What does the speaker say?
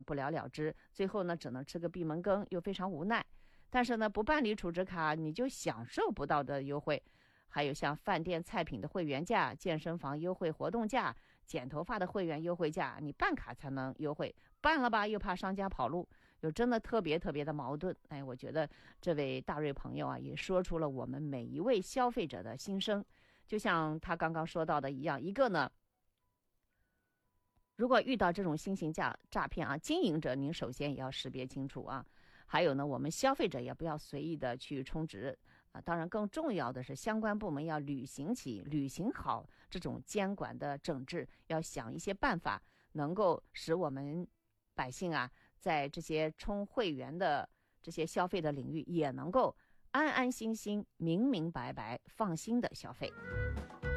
不了了之，最后呢只能吃个闭门羹，又非常无奈。但是呢不办理储值卡你就享受不到的优惠，还有像饭店菜品的会员价、健身房优惠活动价、剪头发的会员优惠价，你办卡才能优惠，办了吧又怕商家跑路，就真的特别的矛盾。我觉得这位大瑞朋友啊，也说出了我们每一位消费者的心声。就像他刚刚说到的一样，一个呢，如果遇到这种新型诈骗啊，经营者您首先也要识别清楚啊。还有呢，我们消费者也不要随意的去充值啊。当然，更重要的是，相关部门要履行好这种监管的整治，要想一些办法，能够使我们百姓啊，在这些充会员的这些消费的领域，也能够安安心心、明明白白、放心的消费。